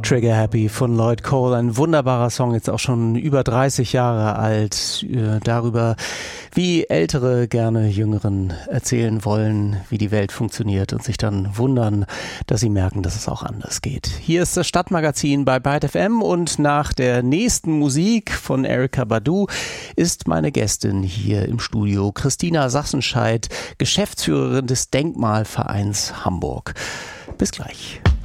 Trigger Happy von Lloyd Cole, ein wunderbarer Song, jetzt auch schon über 30 Jahre alt, darüber, wie Ältere gerne Jüngeren erzählen wollen, wie die Welt funktioniert und sich dann wundern, dass sie merken, dass es auch anders geht. Hier ist das Stadtmagazin bei Byte FM und nach der nächsten Musik von Erykah Badu ist meine Gästin hier im Studio Christina Sassenscheid, Geschäftsführerin des Denkmalvereins Hamburg. Bis gleich.